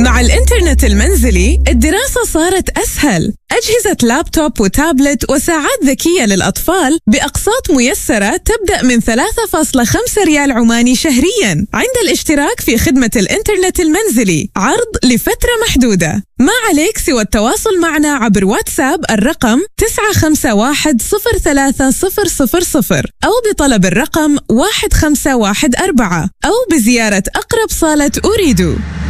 مع الإنترنت المنزلي الدراسة صارت أسهل. أجهزة لابتوب وتابلت وساعات ذكية للأطفال بأقساط ميسرة تبدأ من 3.5 ريال عماني شهرياً عند الاشتراك في خدمة الإنترنت المنزلي. عرض لفترة محدودة، ما عليك سوى التواصل معنا عبر واتساب الرقم 95103000 أو بطلب الرقم 1514 أو بزيارة أقرب صالة أريدو.